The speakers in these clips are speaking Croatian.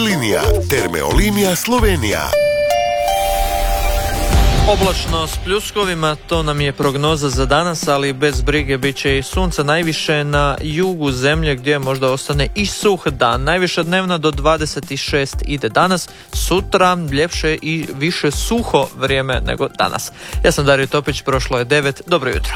Linija, Termeolinija Slovenija. Oblačno s pljuskovima, to nam je prognoza za danas, ali bez brige bit će i sunca najviše na jugu zemlje gdje možda ostane i suh dan. Najviša dnevna do 26 ide danas, sutra ljepše i više suho vrijeme nego danas. Ja sam Dario Topić, prošlo je 9, dobro jutro.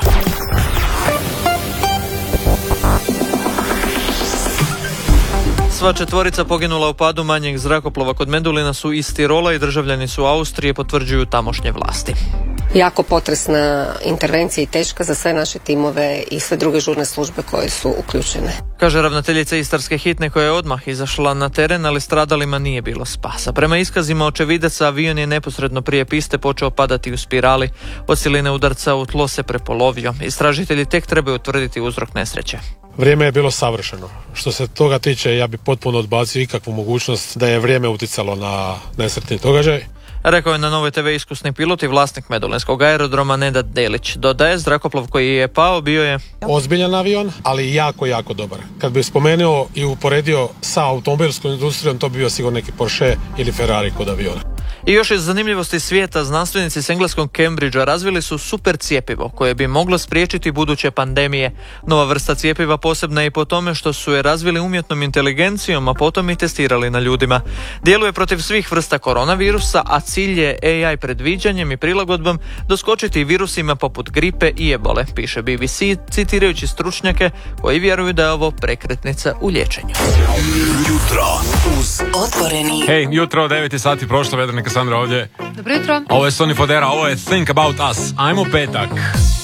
Sva četvorica poginula u padu manjeg zrakoplova kod Medulina su iz Tirola i državljani su Austrije, potvrđuju tamošnje vlasti. Jako potresna intervencija i teška za sve naše timove i sve druge žurne službe koje su uključene. Kaže ravnateljica Istarske hitne koja je odmah izašla na teren, ali stradalima nije bilo spasa. Prema iskazima očevidaca, avion je neposredno prije piste počeo padati u spirali. Od siline udarca u tlo se prepolovio. Istražitelji tek trebaju utvrditi uzrok nesreće. Vrijeme je bilo savršeno. Što se toga tiče, ja bi potpuno odbacio ikakvu mogućnost da je vrijeme uticalo na nesretni događaj. Rekao je na Novoj TV iskusni pilot i vlasnik Medulinskog aerodroma Nenad Delić. Dodaje, zrakoplov koji je pao bio je ozbiljan avion, ali jako, jako dobar. Kad bi spomenuo i uporedio sa automobilskom industrijom, to bi bio sigurno neki Porsche ili Ferrari kod aviona. I još iz zanimljivosti svijeta, znanstvenici s engleskog Cambridgea razvili su super cjepivo koje bi moglo spriječiti buduće pandemije. Nova vrsta cjepiva posebna je i po tome što su je razvili umjetnom inteligencijom, a potom i testirali na ljudima. Djeluje protiv svih vrsta koronavirusa, a cilj je AI predviđanjem i prilagodbom doskočiti virusima poput gripe i ebole, piše BBC, citirajući stručnjake koji vjeruju da je ovo prekretnica u liječenju. Jutro uz Otvoreni. Hej, jutro, 9 sati prošlo, Vedranika Sandra ovdje. Dobro jutro. Ovo je Sonny Fodera, ovo je Think About Us. Ajmo petak.